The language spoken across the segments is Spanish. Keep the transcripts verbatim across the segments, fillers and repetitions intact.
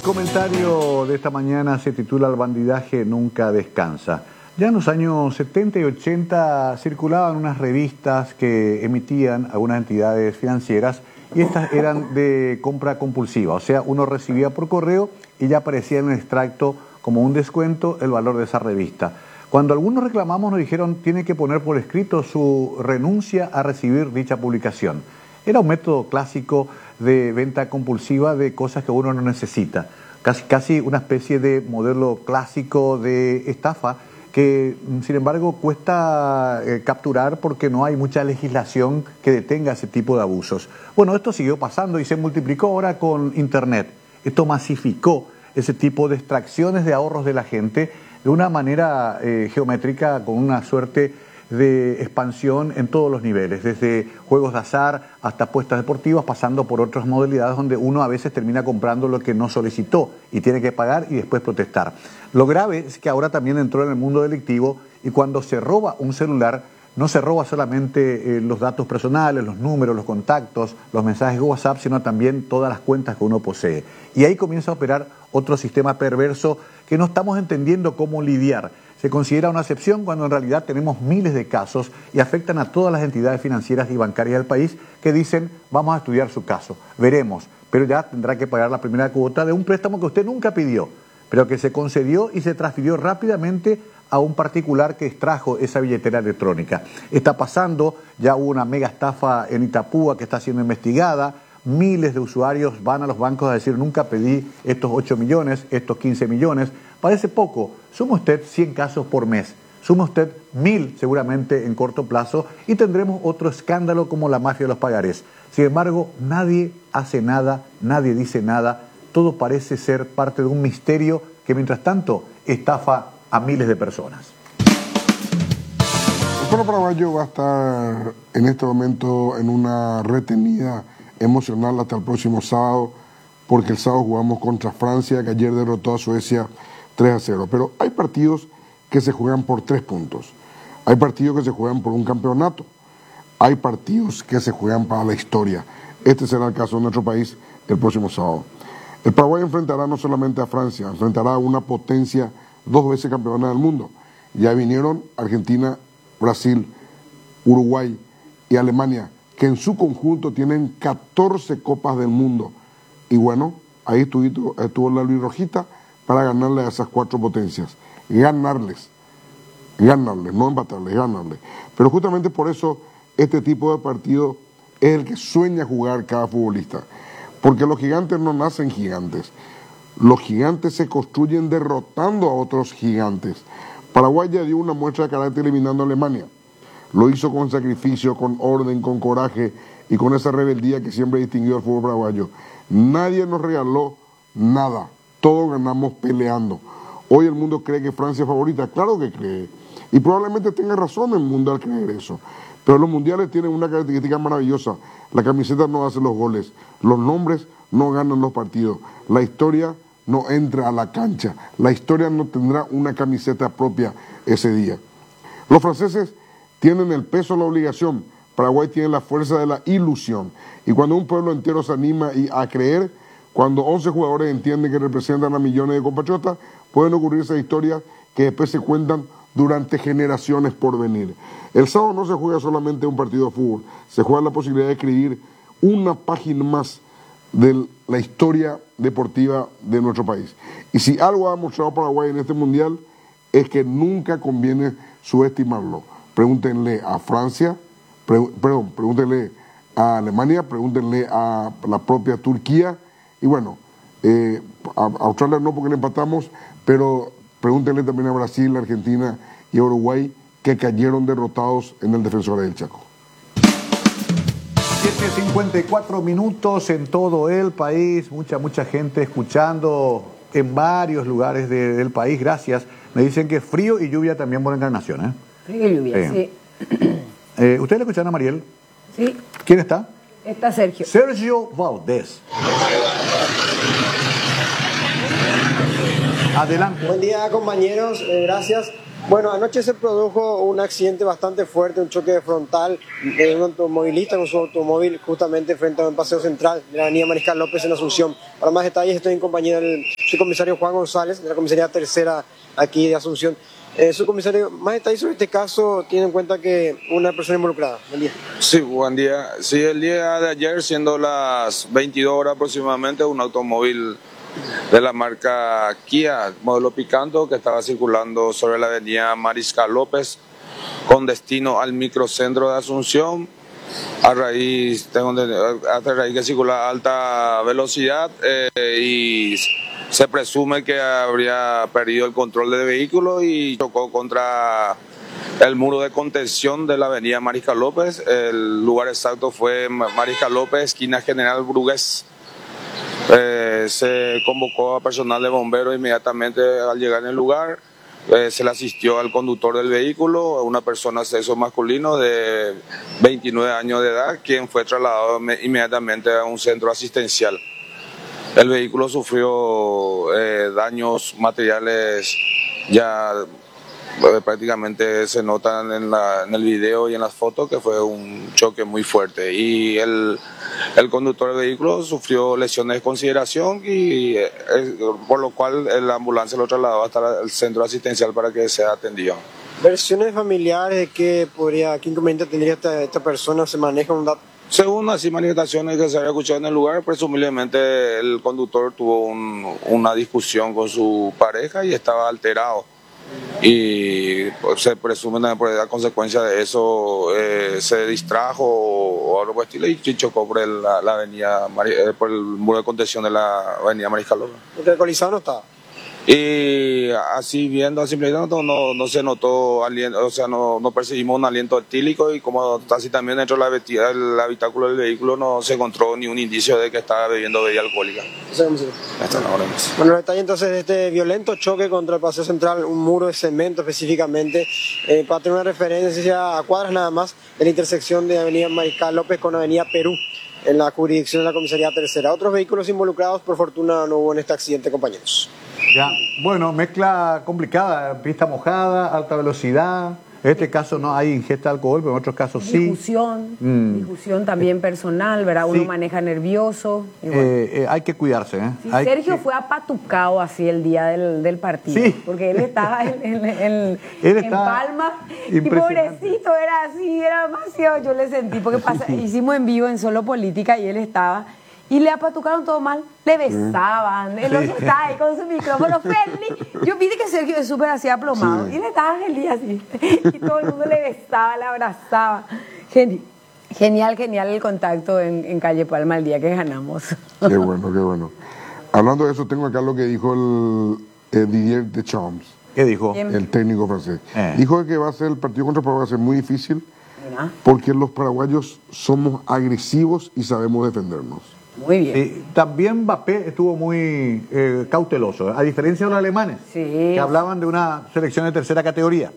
comentario de esta mañana se titula "El bandidaje nunca descansa". Ya en los años setenta y ochenta circulaban unas revistas que emitían algunas entidades financieras y estas eran de compra compulsiva, o sea, uno recibía por correo y ya aparecía en el extracto como un descuento el valor de esa revista. Cuando algunos reclamamos nos dijeron tiene que poner por escrito su renuncia a recibir dicha publicación. Era un método clásico de venta compulsiva de cosas que uno no necesita. Casi, casi una especie de modelo clásico de estafa que, sin embargo, cuesta eh, capturar porque no hay mucha legislación que detenga ese tipo de abusos. Bueno, esto siguió pasando y se multiplicó ahora con Internet. Esto masificó ese tipo de extracciones de ahorros de la gente de una manera eh, geométrica, con una suerte de expansión en todos los niveles, desde juegos de azar hasta apuestas deportivas, pasando por otras modalidades donde uno a veces termina comprando lo que no solicitó y tiene que pagar y después protestar. Lo grave es que ahora también entró en el mundo delictivo y cuando se roba un celular, no se roba solamente eh, los datos personales, los números, los contactos, los mensajes de WhatsApp, sino también todas las cuentas que uno posee. Y ahí comienza a operar otro sistema perverso que no estamos entendiendo cómo lidiar. Se considera una excepción cuando en realidad tenemos miles de casos y afectan a todas las entidades financieras y bancarias del país que dicen vamos a estudiar su caso, veremos, pero ya tendrá que pagar la primera cuota de un préstamo que usted nunca pidió, pero que se concedió y se transfirió rápidamente a un particular que extrajo esa billetera electrónica. Está pasando, ya hubo una mega estafa en Itapúa que está siendo investigada. Miles de usuarios van a los bancos a decir nunca pedí estos ocho millones, estos quince millones. Parece poco, suma usted cien casos por mes, suma usted mil seguramente en corto plazo y tendremos otro escándalo como la mafia de los pagarés. Sin embargo, nadie hace nada, nadie dice nada, todo parece ser parte de un misterio que mientras tanto estafa a miles de personas. El pueblo paraguayo va a estar en este momento en una retenida emocional hasta el próximo sábado, porque el sábado jugamos contra Francia, que ayer derrotó a Suecia tres a cero. Pero hay partidos que se juegan por tres puntos, hay partidos que se juegan por un campeonato, hay partidos que se juegan para la historia. Este será el caso de nuestro país el próximo sábado. El Paraguay enfrentará no solamente a Francia, enfrentará a una potencia dos veces campeona del mundo. Ya vinieron Argentina, Brasil, Uruguay y Alemania, que en su conjunto tienen catorce copas del mundo. Y bueno, ahí estuvo, estuvo la Luis Rojita para ganarle a esas cuatro potencias. Ganarles, ganarles, no empatarles, ganarles. Pero justamente por eso este tipo de partido es el que sueña jugar cada futbolista. Porque los gigantes no nacen gigantes. Los gigantes se construyen derrotando a otros gigantes. Paraguay ya dio una muestra de carácter eliminando a Alemania. Lo hizo con sacrificio, con orden, con coraje y con esa rebeldía que siempre distinguió al fútbol paraguayo. Nadie nos regaló nada, todos ganamos peleando. Hoy el mundo cree que Francia es favorita, claro que cree, y probablemente tenga razón el mundo al creer eso. Pero los mundiales tienen una característica maravillosa: la camiseta no hace los goles, los nombres no ganan los partidos, la historia no entra a la cancha, la historia no tendrá una camiseta propia ese día. Los franceses tienen el peso de la obligación, Paraguay tiene la fuerza de la ilusión. Y cuando un pueblo entero se anima y a creer, cuando once jugadores entienden que representan a millones de compatriotas, pueden ocurrir esas historias que después se cuentan durante generaciones por venir. El sábado no se juega solamente un partido de fútbol, se juega la posibilidad de escribir una página más de la historia deportiva de nuestro país. Y si algo ha mostrado Paraguay en este mundial es que nunca conviene subestimarlo. Pregúntenle a Francia, pre, perdón, pregúntenle a Alemania, pregúntenle a la propia Turquía, y bueno, eh, a, a Australia no porque le empatamos, pero pregúntenle también a Brasil, Argentina y Uruguay, que cayeron derrotados en el Defensor del Chaco. siete cincuenta y cuatro minutos en todo el país, mucha, mucha gente escuchando en varios lugares de, del país, gracias. Me dicen que frío y lluvia también por Encarnación, ¿eh? Frío y lluvia, sí. Eh, ¿Ustedes le escuchan a Mariel? Sí. ¿Quién está? Está Sergio. Sergio Valdés. Adelante. Buen día, compañeros. Eh, gracias. Bueno, anoche se produjo un accidente bastante fuerte, un choque frontal de un automovilista con su automóvil justamente frente a un paseo central de la avenida Mariscal López en Asunción. Para más detalles estoy en compañía del subcomisario Juan González, de la comisaría tercera aquí de Asunción. Eh, subcomisario, más detalles sobre este caso, tiene en cuenta que una persona involucrada. Buen día. Sí, buen día. Sí, el día de ayer, siendo las veintidós horas aproximadamente, un automóvil de la marca Kia, modelo Picanto, que estaba circulando sobre la avenida Mariscal López con destino al microcentro de Asunción. A raíz, tengo, a raíz que circula a alta velocidad eh, y se presume que habría perdido el control del vehículo y chocó contra el muro de contención de la avenida Mariscal López. El lugar exacto fue Mariscal López, esquina General Brugués. Eh, se convocó a personal de bomberos inmediatamente al llegar en el lugar. Eh, se le asistió al conductor del vehículo, una persona de sexo masculino de veintinueve años de edad, quien fue trasladado inmediatamente a un centro asistencial. El vehículo sufrió eh, daños materiales, ya eh, prácticamente se notan en, la, en el video y en las fotos que fue un choque muy fuerte. Y el, el conductor del vehículo sufrió lesiones de consideración y eh, por lo cual la ambulancia lo trasladó hasta el centro asistencial para que sea atendido. Versiones familiares de qué podría, qué inconveniente tendría esta, esta persona, se maneja un dato. Según las manifestaciones que se había escuchado en el lugar, presumiblemente el conductor tuvo un, una discusión con su pareja y estaba alterado. Y pues, se presume que a consecuencia de eso eh, se distrajo o, o algo por el estilo y chocó por el, la, la avenida, eh, por el muro de contención de la avenida Mariscal López. ¿El alcoholizado no estaba? Y así viendo a simple vista no, no, no se notó aliento, o sea, no, no percibimos un aliento etílico y como así también dentro del habitáculo del vehículo no se encontró ni un indicio de que estaba bebiendo bebida alcohólica. Sí, sí. Bueno, los detalles entonces de este violento choque contra el paseo central, un muro de cemento específicamente, eh, para tener una referencia a cuadras nada más de la intersección de avenida Mariscal López con avenida Perú, en la jurisdicción de la comisaría tercera. Otros vehículos involucrados, por fortuna, no hubo en este accidente, compañeros. Ya, bueno, mezcla complicada, pista mojada, alta velocidad. En este caso no hay ingesta de alcohol, pero en otros casos sí. Discusión, Mm. discusión también personal, ¿verdad? Uno Sí. maneja nervioso. y bueno. Eh, eh, hay que cuidarse, ¿eh? Sí, Hay Sergio que- fue apatucado así el día del, del partido, Sí. porque él estaba en, en, en- Él en estaba Palma y impresionante. pobrecito, era así, era demasiado, yo le sentí, porque pasa, hicimos en vivo en Solo Política y él estaba, y le apatucaron todo mal, le besaban, el otro estaba ahí con su micrófono feliz, yo vi que Sergio es súper así aplomado, Sí. y él estaba feliz así, y todo el mundo le besaba, le abrazaba, Geni- genial, genial el contacto en, en Calle Palma el día que ganamos. Qué bueno, qué bueno. Hablando de eso, tengo acá lo que dijo el, el Didier Deschamps, ¿Qué dijo? Bien. el técnico francés. Eh. Dijo que va a ser el partido contra Paraguay va a ser muy difícil Mira, porque los paraguayos somos agresivos y sabemos defendernos. muy bien. Eh, también Mbappé estuvo muy eh, cauteloso, ¿eh? A diferencia de los alemanes, Sí. que hablaban de una selección de tercera categoría.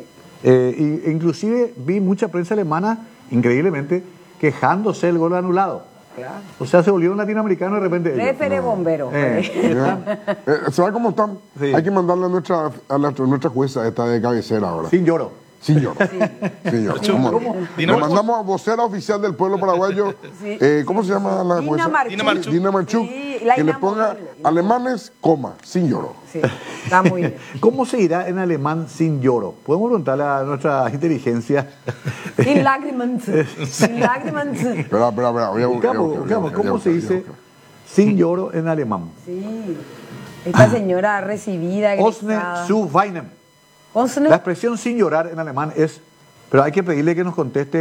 Eh, y- inclusive vi mucha prensa alemana, increíblemente, quejándose del gol anulado. Claro. O sea, se volvieron latinoamericanos de repente. ellos. Refere bombero. Eh. ¿Ya? Eh, ¿Sabe cómo están? Sí. Hay que mandarle a nuestra, a la- nuestra jueza esta de cabecera ahora. Sin lloro. Sin lloro. Sin lloro. Vamos. ¿Cómo? Le mandamos a vocera oficial del pueblo paraguayo. Sí. eh, ¿Cómo se llama la Dina jueza? Marchuk. Dina Marchuk. Dina Marchuk, Sí, la que le inamovible. ponga alemanes, coma, sin lloro. Sí, está muy bien. ¿Cómo se dirá en alemán sin lloro? Podemos preguntarle a nuestra inteligencia. Sin lágrimas. Sin lágrimas. Espera, espera, espera. Voy a buscar, voy a Buscamos, buscar, buscamos, voy a ¿cómo buscar, se voy a dice buscar. sin lloro en alemán? Sí. Esta señora recibida, Osne egresada. zu weinen. Osne. La expresión sin llorar en alemán es, pero hay que pedirle que nos conteste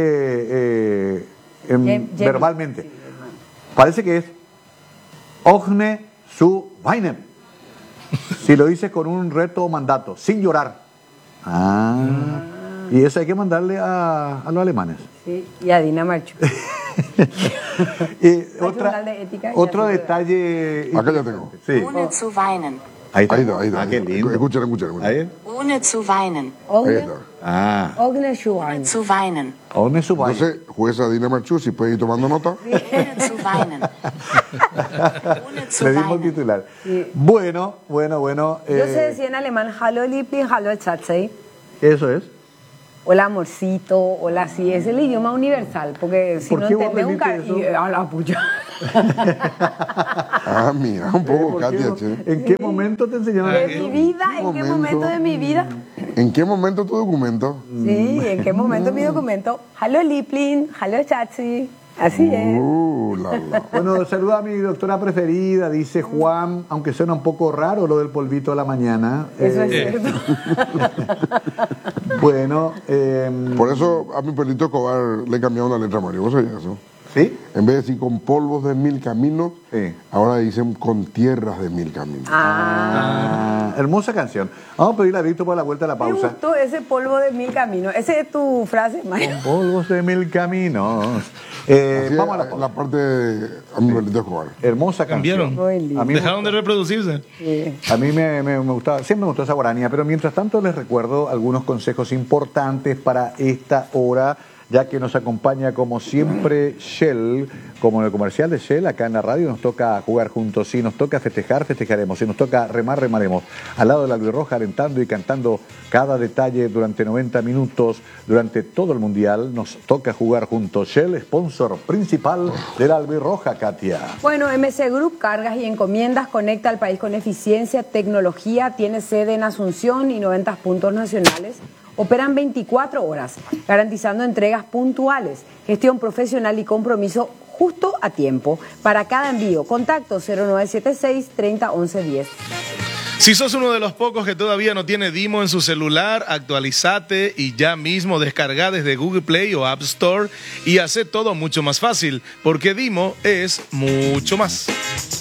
eh, en- Jem- Jem- verbalmente. sí, hermano. Parece que es Osne zu weinen. Si lo dices con un reto o mandato, sin llorar. Ah. Y eso hay que mandarle a, a los alemanes. Sí, y a Dina Marchuk. Y Tribunal otra, de Ética y otro así, detalle. Acá ya tengo. Sí. Ohne zu weinen. Ahí está. Ahí está, ahí está. Ah, qué lindo. Escuchen, escuchen, escuchen. Ahí. Ohne zu weinen. Ahí Ogne, está. Ah. Ogne Schuheim. Zu weinen. Osne zu weinen. Entonces, jueza Dina Marchuk, si puede ir tomando nota. Ohne zu weinen. Ohne zu Le dimos el weinen. titular. Sí. Bueno, bueno, bueno. Yo eh, sé decir en alemán, hallo Liebling, hallo Chatzei. Eso es. Hola amorcito, hola sí, es el idioma universal, porque si ¿Por no qué vos entendés un car... aprendiste y, eso? a la puya. Ah, mira, un poco, ¿Por qué Katia, no? che. ¿En qué momento te enseñaron De eso? mi vida, ¿en qué momento? momento de mi vida? ¿En qué momento tu documento? Sí, ¿en qué momento mi documento? Hallo Liebling, hallo Chachi, así es. Uh, la, la. Bueno, saluda a mi doctora preferida, dice Juan, aunque suena un poco raro lo del polvito a la mañana. Eso es Eh, cierto. Bueno, eh, Por eso a mi perrito Escobar le cambiaron la letra, Mario. ¿Vos sabías eso? ¿sí? En vez de decir con polvos de mil caminos, Sí. ahora dicen con tierras de mil caminos. Ah, hermosa canción. Vamos a pedirle a Víctor por la vuelta a la Me pausa. gustó ese polvo de mil caminos. Esa es tu frase, Mario. Con polvos de mil caminos. Eh, Así vamos a la es, pausa. la parte de a mi perrito Escobar. Hermosa canción. Cambiaron. Muy lindo. A mí, Dejaron de reproducirse. Sí. a mí me, me- me gustaba, siempre me gustó esa guaranía, pero mientras tanto les recuerdo algunos consejos importantes para esta hora, ya que nos acompaña como siempre Shell, como en el comercial de Shell, acá en la radio nos toca jugar juntos, si nos toca festejar, festejaremos, si nos toca remar, remaremos, al lado de la albirroja, alentando y cantando cada detalle durante noventa minutos, durante todo el Mundial, nos toca jugar juntos. Shell, sponsor principal de la albirroja, Katia. Bueno, M C Group, cargas y encomiendas, conecta al país con eficiencia, tecnología, tiene sede en Asunción y noventa puntos nacionales. Operan veinticuatro horas, garantizando entregas puntuales, gestión profesional y compromiso justo a tiempo. Para cada envío, contacto cero nueve siete seis, treinta, once, diez. Si sos uno de los pocos que todavía no tiene Dimo en su celular, actualizate y ya mismo descarga desde Google Play o App Store y hace todo mucho más fácil, porque Dimo es mucho más.